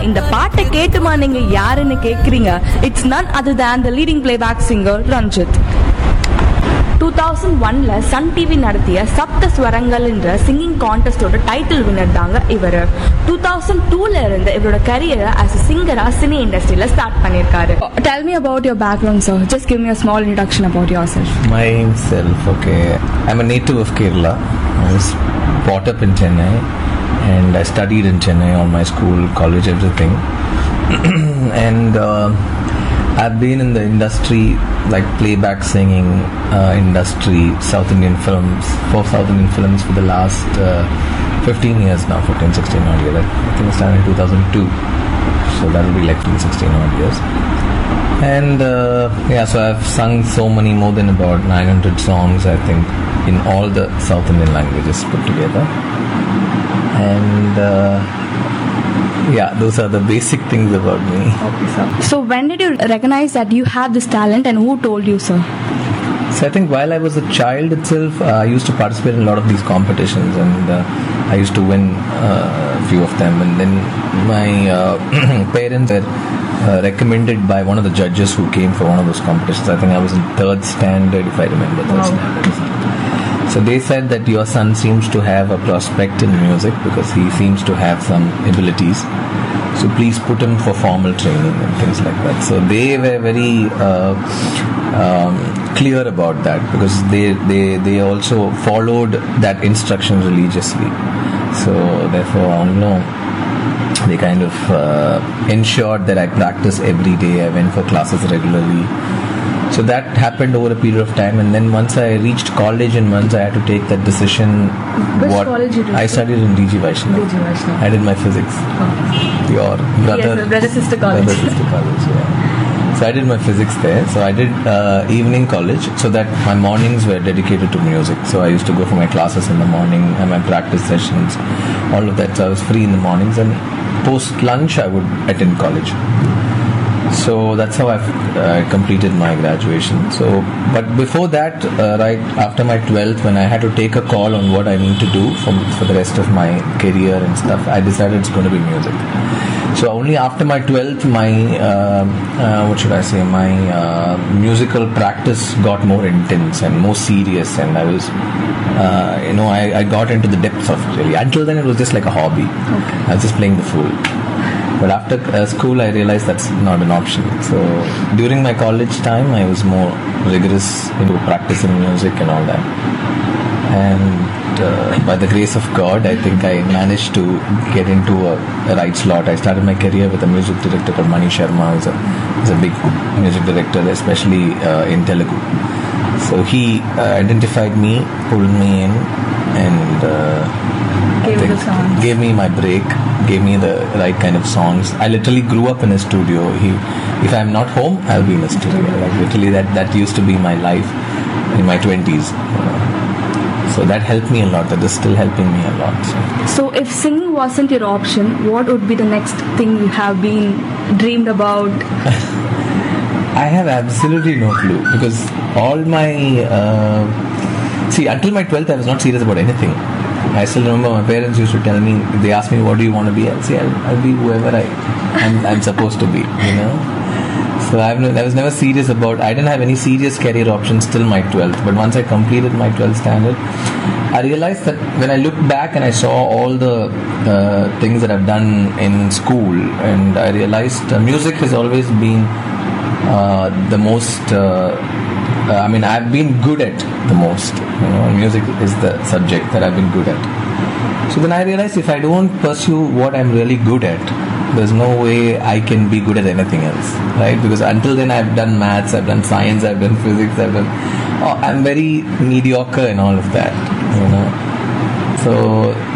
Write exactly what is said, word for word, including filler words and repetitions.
இந்த பாட்டை கேட்டுமா நீங்க யாருன்னு கேக்குறீங்க? It's none other than the leading playback singer Ranjit. two thousand one ல சன் டிவி நடத்திய சப்த ஸ்வரங்கள் என்ற சிங்கிங் கான்டெஸ்டோட டைட்டில் வின்னர் தாங்க இவர். two thousand two ல இருந்து இவரோட கரியரை as a singer-ஆ சினி இண்டஸ்ட்ரியில ஸ்டார்ட் பண்ணிருக்காரு. Tell me about your background, sir. Just give me a small introduction about yourself. Myself, okay. I'm a native of Kerala. I was brought up in Chennai and I studied in Chennai, all my school, college, everything. and uh, I've been in the industry, like playback singing uh, industry, South Indian films, for South Indian films for the last uh, fifteen years now, fifteen, sixteen odd years. I think I started in two thousand two, so that will be like sixteen odd years. And uh, yeah, so I've sung so many, more than about nine hundred songs, I think, in all the South Indian languages put together. And uh, yeah, those are the basic things about me. Okay, sir. So when did you recognize that you have this talent, and who told you, sir? So I think while I was a child itself, uh, I used to participate in a lot of these competitions, and uh, I used to win uh, a few of them. And then my uh, parents were uh, recommended by one of the judges who came for one of those competitions. I think I was in third standard, if I remember, third wow. standard. So they said that your son seems to have a prospect in music because he seems to have some abilities. So please put him for formal training and things like that. So they were very uh, um, clear about that because they, they, they also followed that instruction religiously. So therefore, I don't know, they kind of uh, ensured that I practice every day. I went for classes regularly. So that happened over a period of time, and then once I reached college, and once I had to take that decision. Which what college you did? I studied in D G Vaishnav. D G Vaishnav. I did my physics. Oh. Your brother, yes, brother sister college. Brother sister college. Yeah. So I did my physics there. So I did uh, evening college, so that my mornings were dedicated to music. So I used to go for my classes in the morning and my practice sessions, all of that. So I was free in the mornings, and post lunch I would attend college. So that's how I've uh, completed my graduation. So, but before that, uh, right after my twelfth, when I had to take a call on what I need to do for, for the rest of my career and stuff, I decided it's going to be music. So only after my twelfth, my uh, uh, what should I say, my uh, musical practice got more intense and more serious, and I was, uh, you know, I, I got into the depths of it really. Until then, it was just like a hobby. Okay. I was just playing the fool. But after uh, school, I realized that's not an option. So during my college time, I was more rigorous into practicing music and all that. And uh, by the grace of God, I think I managed to get into a, a right slot. I started my career with a music director called Mani Sharma, who's a, who's a big music director, especially uh, in Telugu. So he uh, identified me, pulled me in, and uh, gave, I think the gave me my break. Gave me the right kind of songs. I literally grew up in a studio. He, if I'm not home, I'll be in a studio. Like literally, that that used to be my life in my twenties. So that helped me a lot. That is still helping me a lot. So. so, if singing wasn't your option, what would be the next thing you have been dreamed about? I have absolutely no clue because all my uh, see until my twelfth, I was not serious about anything. I still remember my parents used to tell me, if they asked me, what do you want to be? I'll say, I'll, I'll be whoever I, I'm, I'm supposed to be, you know. So I've, I was never serious about, I didn't have any serious career options till my twelfth. But once I completed my twelfth standard, I realized that when I looked back and I saw all the uh, things that I've done in school, and I realized uh, music has always been uh, the most, uh, uh, I mean, I've been good at the most. You know, music is the subject that I've been good at. So then I realized if I don't pursue what I'm really good at, there's no way I can be good at anything else, right? Because until then I've done maths, I've done science, I've done physics, I've done, oh, I'm very mediocre in all of that, you know. So